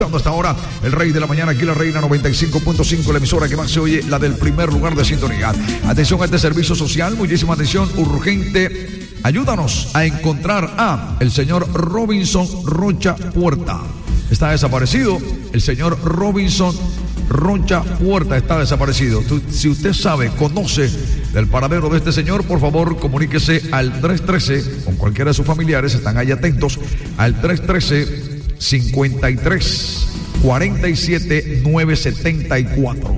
Hasta ahora, el Rey de la Mañana, aquí la Reina 95.5, la emisora que más se oye, la del primer lugar de sintonía. Atención a este servicio social, muchísima atención, urgente. Ayúdanos a encontrar a el señor Robinson Rocha Puerta. Está desaparecido, el señor Robinson Rocha Puerta está desaparecido. Si usted sabe, conoce del paradero de este señor, por favor, comuníquese al 313, con cualquiera de sus familiares, están ahí atentos, al 313-53-47-974.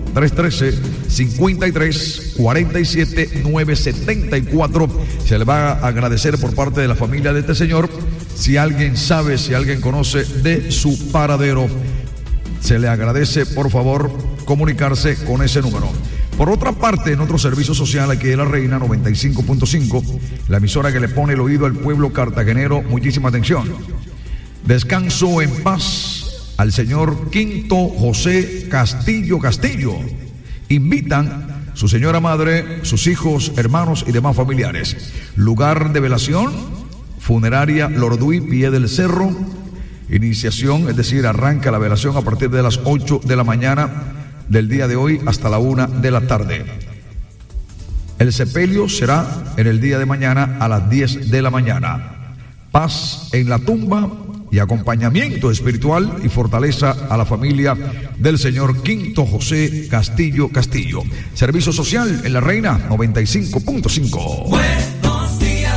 313-53-47-974. Se le va a agradecer por parte de la familia de este señor. Si alguien sabe, si alguien conoce de su paradero, se le agradece, por favor, comunicarse con ese número. Por otra parte, en otro servicio social aquí de la Reina 95.5, la emisora que le pone el oído al pueblo cartagenero, muchísima atención. Descanso en paz al señor Quinto José Castillo. Invitan su señora madre, sus hijos, hermanos y demás familiares. Lugar de velación, funeraria Lorduy, Pie del Cerro. Iniciación, es decir, arranca la velación a partir de las 8 de la mañana del día de hoy hasta la 1 de la tarde. El sepelio será en el día de mañana a las 10 de la mañana. Paz en la tumba y acompañamiento espiritual y fortaleza a la familia del señor Quinto José Castillo. Servicio social en la Reina 95.5. Buenos días.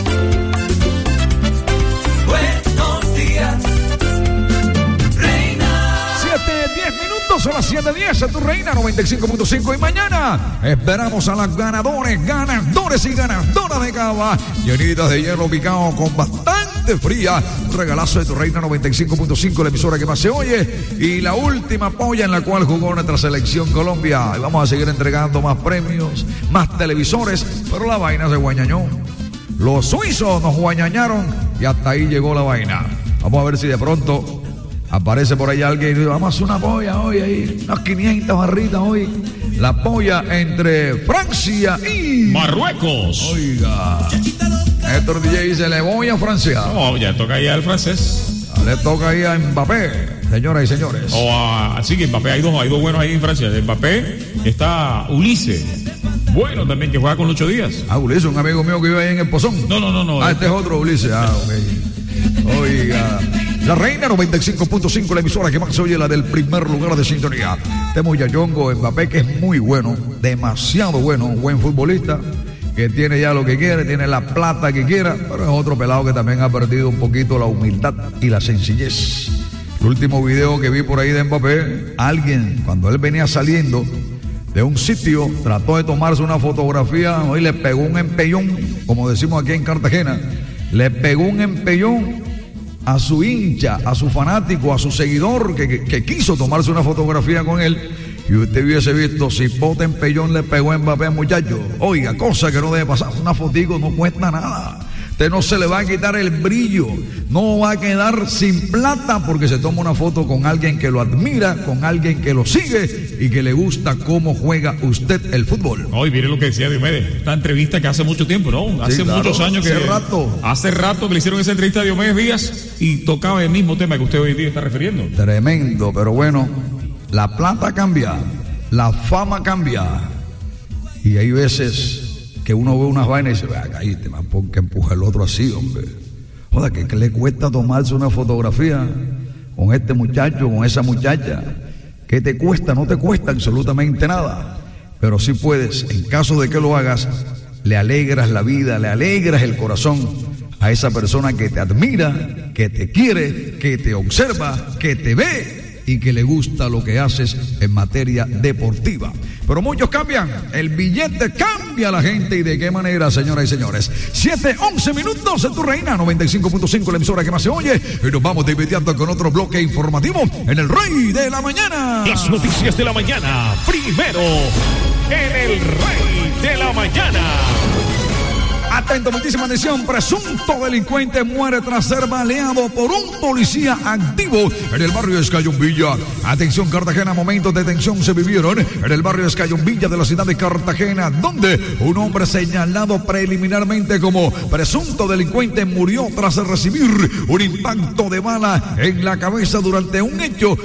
Buenos días. Reina. 7:10 minutos, son las 7:10 a tu Reina 95.5. Y mañana esperamos a las ganadores y ganadoras de cava, llenitas de hierro picado con bastante fría. Un regalazo de tu Reina 95.5, la emisora que más se oye, y la última polla en la cual jugó nuestra selección Colombia. Y vamos a seguir entregando más premios, más televisores, pero la vaina se guañañó. Los suizos nos guañañaron y hasta ahí llegó la vaina. Vamos a ver si de pronto aparece por ahí alguien y dice, vamos a hacer una polla hoy ahí, unas 500 barritas hoy. La polla entre Francia y Marruecos. Oiga, Héctor DJ dice, le voy a Francia. No, ya toca ahí al francés. Le toca ahí a Mbappé, señoras y señores. Así que Mbappé, hay dos buenos ahí en Francia. De Mbappé está Ulises. Bueno, también, que juega con Lucho Díaz. Ulises, un amigo mío que vive ahí en el Pozón. No. Este es otro Ulises. Ok. Oiga, la Reina 95.5, la emisora que más se oye, la del primer lugar de sintonía. Tenemos Yayongo Mbappé, que es muy bueno, demasiado bueno, un buen futbolista, que tiene ya lo que quiere, tiene la plata que quiera, pero es otro pelado que también ha perdido un poquito la humildad y la sencillez. El último video que vi por ahí de Mbappé, alguien, cuando él venía saliendo de un sitio, trató de tomarse una fotografía y le pegó un empellón, como decimos aquí en Cartagena, le pegó un empellón a su hincha, a su fanático, a su seguidor que quiso tomarse una fotografía con él. Y usted hubiese visto, cipote empellón le pegó a Mbappé, muchacho. Oiga, cosa que no debe pasar. Una fotico no cuesta nada. Usted no se le va a quitar el brillo, no va a quedar sin plata porque se toma una foto con alguien que lo admira, con alguien que lo sigue y que le gusta cómo juega usted el fútbol. No, y mire lo que decía Diomedes, esta entrevista que hace mucho tiempo, ¿no? Hace muchos años que... Hace rato que le hicieron esa entrevista a Diomedes Díaz y tocaba el mismo tema que usted hoy día está refiriendo. Tremendo, pero bueno, la plata cambia, la fama cambia y hay veces que uno ve unas vainas y dice, vea, cállate, man, porque empuja el otro así, hombre. Joda, que le cuesta tomarse una fotografía con este muchacho, con esa muchacha. ¿Qué te cuesta? No te cuesta absolutamente nada. Pero sí puedes, en caso de que lo hagas, le alegras la vida, le alegras el corazón a esa persona que te admira, que te quiere, que te observa, que te ve y que le gusta lo que haces en materia deportiva. Pero muchos cambian, el billete cambia a la gente, y de qué manera, señoras y señores. 7:11 minutos en tu Reina 95.5, la emisora que más se oye, y nos vamos de inmediato con otro bloque informativo en el Rey de la Mañana. Las noticias de la mañana, primero en el Rey de la Mañana. Atento, muchísima atención. Presunto delincuente muere tras ser baleado por un policía activo en el barrio de Escayumbilla. Atención, Cartagena, momentos de tensión se vivieron en el barrio de Escayumbilla de la ciudad de Cartagena, donde un hombre señalado preliminarmente como presunto delincuente murió tras recibir un impacto de bala en la cabeza durante un hecho